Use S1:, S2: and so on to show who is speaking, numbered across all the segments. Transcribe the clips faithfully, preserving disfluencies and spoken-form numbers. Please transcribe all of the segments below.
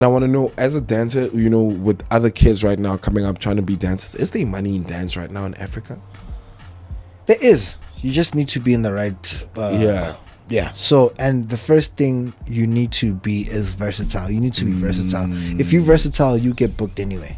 S1: I want to know, as a dancer, you know, with other kids right now coming up trying to be dancers, is there money in dance right now in Africa?
S2: There is. You just need to be in the right. Uh,
S1: Yeah.
S2: Yeah. So, and the first thing you need to be is versatile. You need to be versatile. If you're versatile, you get booked anyway.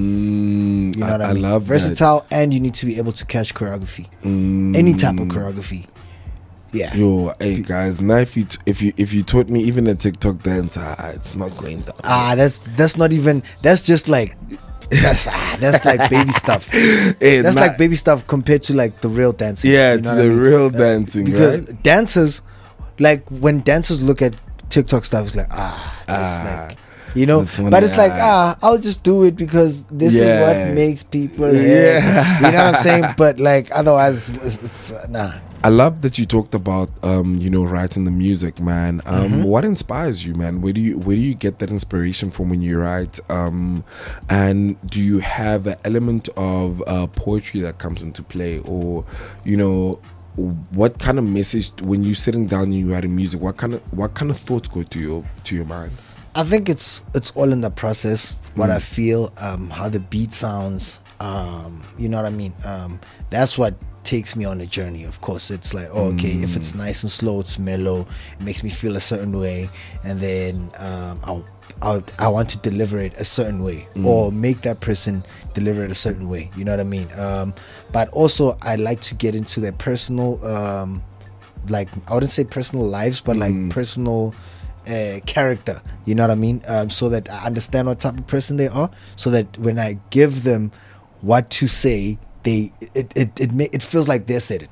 S1: Mm,
S2: You know
S1: I,
S2: what I,
S1: I
S2: mean?
S1: love
S2: Versatile, and you need to be able to catch choreography.
S1: Mm.
S2: Any type of choreography. Yeah.
S1: that. Yo, hey guys, now if you t- if you if you taught me even a TikTok dance, ah, it's not going down.
S2: Ah, that's that's not even. That's just like. That's ah, that's like baby stuff.
S1: Hey,
S2: That's
S1: nah-
S2: like baby stuff compared to like the real dancing.
S1: Yeah,
S2: you
S1: to
S2: know
S1: the
S2: what I mean?
S1: real
S2: Uh,
S1: dancing,
S2: because
S1: right?
S2: dancers, like when dancers look at TikTok stuff, it's like ah, that's
S1: Ah,
S2: like you know.
S1: this one,
S2: But it's like
S1: ah.
S2: ah, I'll just do it because this
S1: Yeah.
S2: is what makes people.
S1: Yeah.
S2: Yeah, you know what I'm saying. But like otherwise, it's, it's uh, nah.
S1: I love that you talked about, um, you know, writing the music, man. Um,
S2: Mm-hmm.
S1: What inspires you, man? Where do you where do you get that inspiration from when you write? Um, and do you have an element of uh, poetry that comes into play, or, you know, what kind of message when you're sitting down and you're writing music? What kind of what kind of thoughts go to your to your mind?
S2: I think it's it's all in the process. What I feel, um, how the beat sounds, um, you know what I mean. Um, that's what takes me on a journey. Of course, it's like, oh, okay, if it's nice and slow, it's mellow. It makes me feel a certain way, and then um, I'll, I'll I want to deliver it a certain way, or make that person deliver it a certain way. You know what I mean. Um, but also, I like to get into their personal, um, like I wouldn't say personal lives, but like personal. Uh, character, you know what I mean, um, so that I understand what type of person they are, so that when I give them what to say, they it it it, ma- it feels like they said it.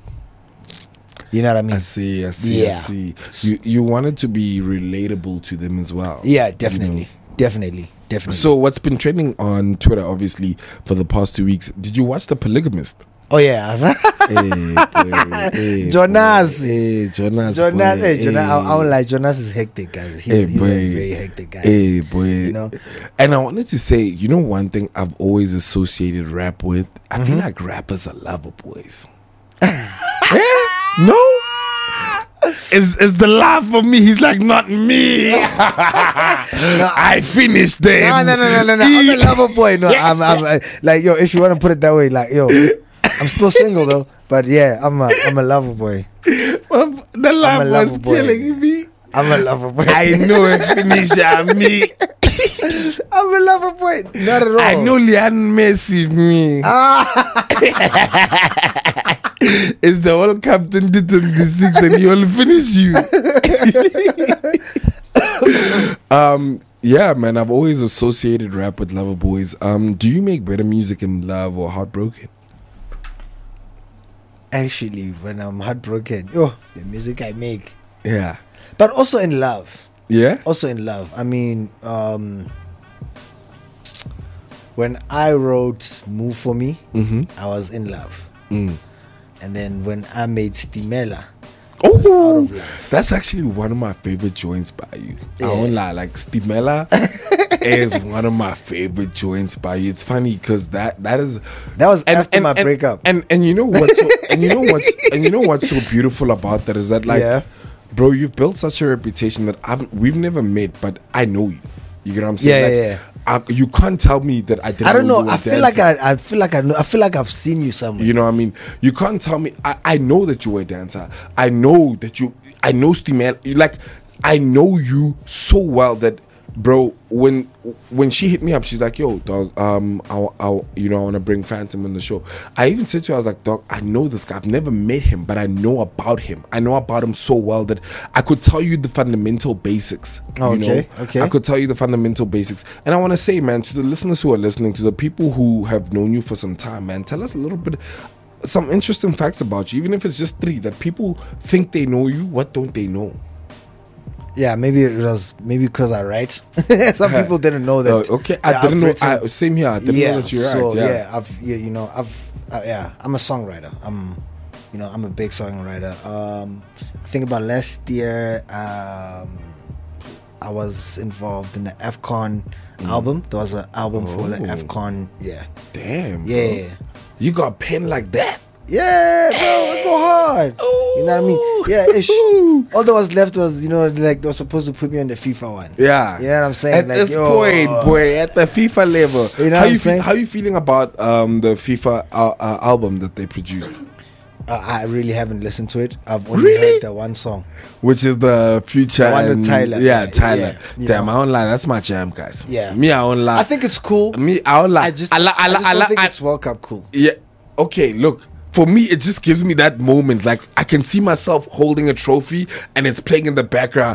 S2: You know what I mean?
S1: I see, I see, I
S2: Yeah.
S1: see. You you want it to be relatable to them as well.
S2: Yeah,
S1: you know?
S2: definitely, definitely, definitely.
S1: So what's been trending on Twitter, obviously, for the past two weeks? Did you watch The Polygamist?
S2: oh yeah,
S1: Hey, boy, hey,
S2: Jonas.
S1: boy, hey, Jonas,
S2: Jonas,
S1: boy,
S2: hey, Jonas, I, I
S1: hey.
S2: don't like Jonas is hectic, guys. He's,
S1: Hey,
S2: he's
S1: boy.
S2: a very hectic guy.
S1: Hey, boy.
S2: You know?
S1: And I wanted to say, you know, one thing I've always associated rap with? I
S2: Mm-hmm.
S1: feel like rappers are lover boys. Eh? No? Is is the laugh for me? He's like, not me. I finished them.
S2: No, no, no, no, no, no. I'm a lover boy. No, I'm, I'm uh, like, yo, if you want to put it that way, like, yo, I'm still single though. But yeah, I'm a, I'm a lover boy.
S1: The laugh
S2: lover
S1: was
S2: boy.
S1: killing me.
S2: I'm a lover boy.
S1: I know it finish at me.
S2: I'm a lover boy. Not at all.
S1: I know Liane Messi me.
S2: Ah.
S1: It's the World Cup twenty twenty-six and he will finish you. um, yeah, man, I've always associated rap with lover boys. Um, do you make better music in love or heartbroken?
S2: Actually, when I'm heartbroken, oh, the music I make.
S1: Yeah.
S2: But also in love.
S1: Yeah?
S2: Also in love. I mean, um, when I wrote Move For Me,
S1: Mm-hmm.
S2: I was in love.
S1: Mm.
S2: And then when I made Stimela,
S1: Oh,
S2: out of love.
S1: that's actually one of my favorite joints by you. I
S2: Yeah.
S1: won't lie, like Stimela is one of my favorite joints by you. It's funny because that that is
S2: that was after my
S1: and,
S2: breakup.
S1: And and you know what's so, and you know what's and you know what's so beautiful about that is that like,
S2: Yeah.
S1: bro, you've built such a reputation that I've we've never met, but I know you. You get what I'm
S2: Yeah,
S1: saying?
S2: yeah,
S1: like, I, you can't tell me that I didn't.
S2: I don't
S1: know.
S2: know.
S1: you were
S2: I feel like
S1: dancing.
S2: I, I feel like I know. I feel like I've seen you somewhere.
S1: You know what I mean? You can't tell me. I, I know that you were a dancer. I know that you. I know Stimel. Like, I know you so well that, bro. When when she hit me up, she's like, "Yo, dog. Um, I, I you know I want to bring Phantom in the show." I even said to her, I was like, "Dog, I know this guy. I've never met him, but I know about him. I know about him so well that I could tell you the fundamental basics.
S2: Oh,
S1: you
S2: okay,
S1: know?
S2: okay.
S1: I could tell you the fundamental basics. And I want to say, man, to the listeners who are listening, to the people who have known you for some time, man, tell us a little bit, some interesting facts about you, even if it's just three, that people think they know you. What don't they know?
S2: Yeah, maybe it was maybe because I write. Some people didn't know that.
S1: Uh, okay, I
S2: that
S1: didn't
S2: I've
S1: know.
S2: written-
S1: I, same here. I didn't
S2: yeah,
S1: know that you're
S2: so,
S1: right. Yeah.
S2: yeah, I've yeah, you know, I've uh, yeah, I'm a songwriter. I'm, you know, I'm a big songwriter. Um, I think about last year, um, I was involved in the AFCON album. There was an album for the
S1: Oh.
S2: AFCON. Yeah,
S1: Damn.
S2: yeah,
S1: bro. You got a pen like that?
S2: Yeah, bro, I go hard. You know what I mean? Yeah, ish. All that was left was, you know, like they were supposed to put me on the FIFA one.
S1: Yeah.
S2: You know what I'm saying?
S1: At
S2: like,
S1: this
S2: yo,
S1: point, boy, at the FIFA level,
S2: You know
S1: how
S2: what I'm
S1: you
S2: saying?
S1: feel, how you feeling about um the FIFA uh, uh, album that they produced,
S2: uh, I really haven't listened to it. I've only
S1: Really?
S2: heard the one song.
S1: which is the Future
S2: The one with
S1: and-
S2: Tyler.
S1: Yeah,
S2: Yeah,
S1: Tyler.
S2: yeah, you
S1: Damn,
S2: know.
S1: I don't lie. That's my jam, guys.
S2: Yeah.
S1: Me, I don't lie.
S2: I think it's cool.
S1: me, I don't lie.
S2: I just,
S1: I, li- I,
S2: I
S1: li-
S2: just
S1: I,
S2: don't
S1: li-
S2: think
S1: I-
S2: it's World Cup cool.
S1: Yeah. Okay, look. For me, it just gives me that moment. Like, I can see myself holding a trophy and it's playing in the background.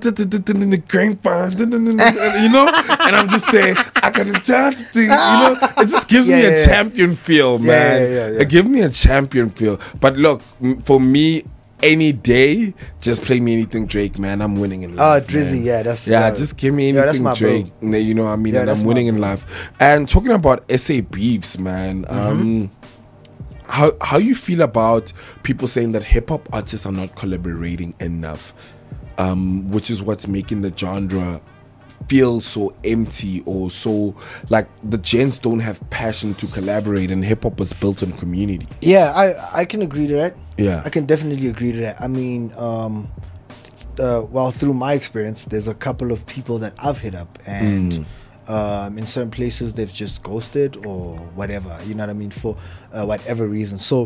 S1: The grandpa, you know? And I'm just there. I got a chance to, you know? It just gives
S2: Yeah,
S1: me
S2: yeah,
S1: a
S2: yeah.
S1: champion feel,
S2: Yeah,
S1: man.
S2: yeah, yeah, yeah.
S1: It gives me a champion feel. But look, m- for me, any day, just play me anything Drake, man. I'm winning in
S2: Oh,
S1: life.
S2: Drizzy,
S1: man.
S2: yeah, that's
S1: Yeah,
S2: yeah.
S1: just give me
S2: Yeah, that's
S1: anything
S2: my bro.
S1: Drake. You know what I mean?
S2: Yeah,
S1: and
S2: that's
S1: I'm
S2: my
S1: winning in
S2: bro.
S1: life. And talking about S A beefs, man.
S2: Mm-hmm.
S1: Um, how how you feel about people saying that hip hop artists are not collaborating enough, um, which is what's making the genre feel so empty or so like the gents don't have passion to collaborate, and hip hop was built on community.
S2: Yeah, I I can agree to that.
S1: Yeah.
S2: I can definitely agree to that. I mean, um, uh, well, through my experience, there's a couple of people that I've hit up, and
S1: Mm.
S2: um, in certain places they've just ghosted or whatever. You know what I mean? For uh, whatever reason. So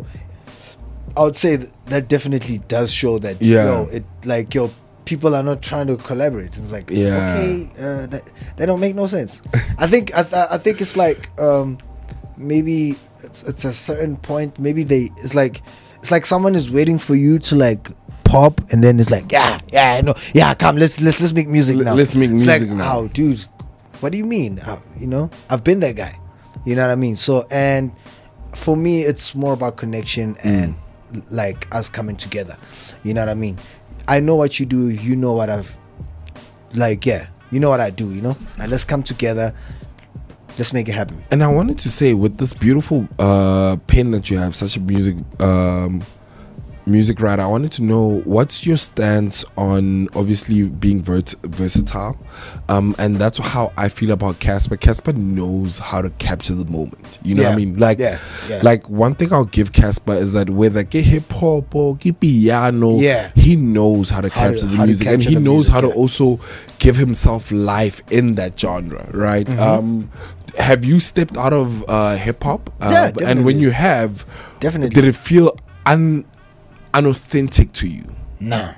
S2: I would say th- that definitely does show that.
S1: Yeah.
S2: Yo, it like yo. People are not trying to collaborate. It's like,
S1: Yeah.
S2: okay, uh, that that don't make no sense. I think I, th- I think it's like um, maybe it's, it's a certain point. Maybe they it's like it's like someone is waiting for you to like pop, and then it's like, yeah, yeah, I know, yeah, come, let's let's let's make music
S1: L-
S2: now.
S1: let's make
S2: it's
S1: music
S2: like,
S1: now.
S2: Oh, dude, what do you mean? Uh, you know, I've been that guy. You know what I mean? So, and for me, it's more about connection and like us coming together. You know what I mean? I know what you do. You know what I've like. Yeah, you know what I do. You know, and let's come together. Let's make it happen.
S1: And I wanted to say, with this beautiful uh, pen that you have, such a music um, music writer, I wanted to know what's your stance on obviously being vert- versatile, um, and that's how I feel about Casper. Casper knows how to capture the moment. You know what I
S2: Yeah.
S1: mean? Like,
S2: Yeah, yeah.
S1: like one thing I'll give Casper is that whether ke hip hop or ke piano,
S2: Yeah.
S1: he knows how to
S2: How to-
S1: capture the
S2: how to
S1: music, and
S2: capture
S1: he
S2: the
S1: knows
S2: music,
S1: how to
S2: yeah.
S1: also give himself life in that genre, right?
S2: Mm-hmm.
S1: Um, have you stepped out of uh, hip hop? Uh,
S2: Yeah,
S1: and when
S2: definitely.
S1: you have,
S2: Definitely.
S1: did it feel un unauthentic to you?
S2: Nah,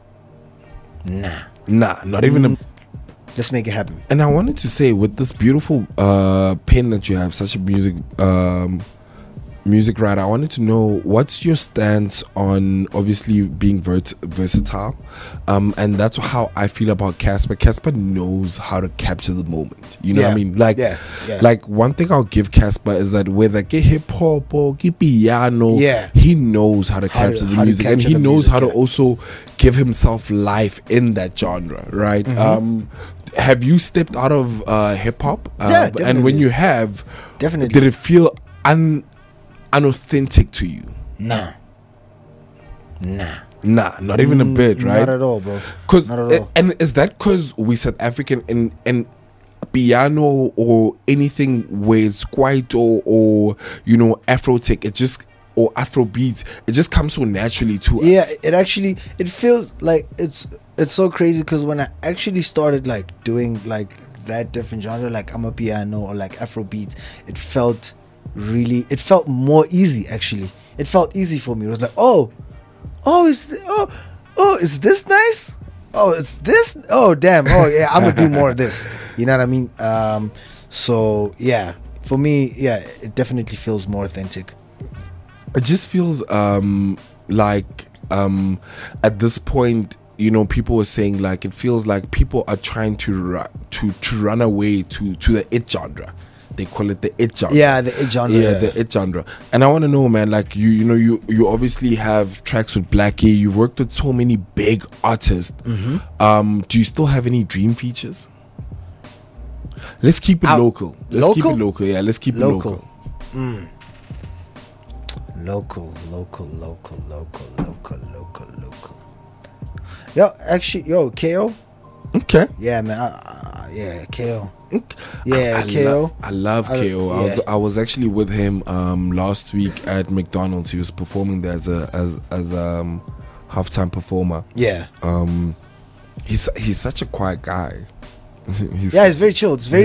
S2: nah.
S1: Nah, not even a.
S2: Let's make it happen.
S1: And I wanted to say, with this beautiful uh, pen that you have, such a music um, music writer, I wanted to know what's your stance on obviously being vert- versatile, um, and that's how I feel about Casper. Casper knows how to capture the moment. You know what I
S2: Yeah.
S1: mean? Like,
S2: Yeah, yeah.
S1: like one thing I'll give Casper is that whether ke hip hop or ke piano,
S2: Yeah.
S1: he knows how to
S2: How to-
S1: capture the
S2: how to
S1: music, and
S2: capture
S1: he
S2: the
S1: knows
S2: music,
S1: how to
S2: yeah.
S1: also give himself life in that genre, right?
S2: Mm-hmm.
S1: Um, have you stepped out of uh, hip hop? Uh,
S2: Yeah,
S1: and when
S2: definitely.
S1: you have,
S2: Definitely.
S1: did it feel un unauthentic to you?
S2: Nah, nah.
S1: Nah, not even a bit, right?
S2: Not at all, bro.
S1: Cause,
S2: Not at all.
S1: and is that because we South African and and piano or anything where it's quite or or you know Afrotech, it just or Afro beats, it just comes so naturally to
S2: Yeah,
S1: us.
S2: it actually it feels like it's it's so crazy because when I actually started like doing like that different genre, like I'm a piano or like Afro beats, it felt really it felt more easy actually. It felt easy for me. It was like, oh, oh, is th- oh, oh, is this nice? Oh, it's this. Oh, damn. Oh, yeah. I'm gonna do more of this. You know what I mean? Um, so yeah, for me, yeah, it definitely feels more authentic.
S1: It just feels um like um at this point, you know, people were saying like it feels like people are trying to ru- to to run away to to the it genre. They call it the it genre.
S2: Yeah, the it genre.
S1: Yeah, the it genre. And I want to know, man, like you you know you you obviously have tracks with Blackie. You've worked with so many big artists.
S2: Mm-hmm.
S1: Um, do you still have any dream features? Let's keep it
S2: Out-
S1: local. Let's keep
S2: local?
S1: it local. Yeah, let's keep it
S2: Local.
S1: local.
S2: Local, local, local, local, local, local, local. Yo, actually, yo, K O.
S1: Okay.
S2: Yeah, man. I, I, yeah, K O. Yeah,
S1: I, I
S2: K O.
S1: lo- I love
S2: I-
S1: K O. I was
S2: yeah.
S1: I was actually with him um last week at McDonald's. He was performing there as a as as um halftime performer.
S2: Yeah.
S1: Um, he's he's such a quiet guy. he's
S2: Yeah, it's very chill. It's very